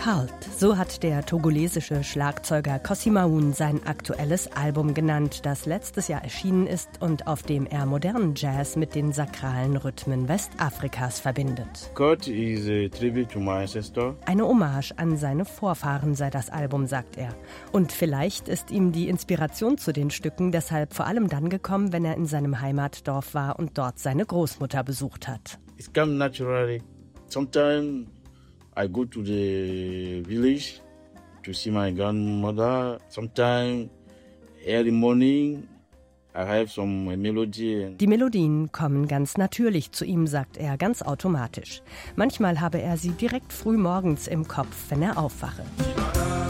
Cult, so hat der togolesische Schlagzeuger Kossimaun sein aktuelles Album genannt, das letztes Jahr erschienen ist und auf dem er modernen Jazz mit den sakralen Rhythmen Westafrikas verbindet. Cult is a tribute to my ancestor. Eine Hommage an seine Vorfahren sei das Album, sagt er. Und vielleicht ist ihm die Inspiration zu den Stücken deshalb vor allem dann gekommen, wenn er in seinem Heimatdorf war und dort seine Großmutter besucht hat. It comes naturally. Sometimes I go to the village to see my grandmother. Sometimes early morning I have some melody. Die Melodien kommen ganz natürlich zu ihm, sagt er, ganz automatisch. Manchmal habe er sie direkt früh morgens im Kopf, wenn er aufwache.